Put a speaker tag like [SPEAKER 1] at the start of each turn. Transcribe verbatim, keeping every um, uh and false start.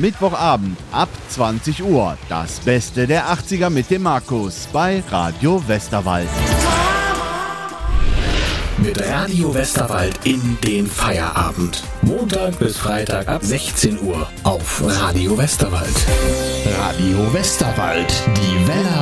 [SPEAKER 1] Mittwochabend ab zwanzig Uhr. Das Beste der achtziger mit dem Markus bei Radio Westerwald.
[SPEAKER 2] Mit Radio Westerwald in den Feierabend. Montag bis Freitag ab sechzehn Uhr auf Radio Westerwald. Radio Westerwald, die Welle